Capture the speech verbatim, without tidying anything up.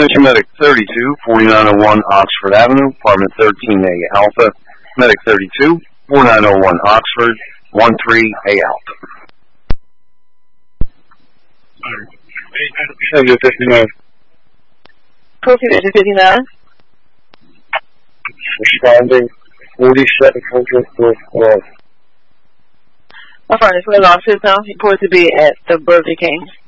Attention Medic thirty-two, forty-nine oh one Oxford Avenue, apartment thirteen A Alpha. Medic thirty-two, forty-nine oh one Oxford, one three A Alpha. Engine fifty-nine. Proceed, Engine fifty-nine. Responding forty-seven hundred North Clark. My friend is well off system. Report to be at the Burger King.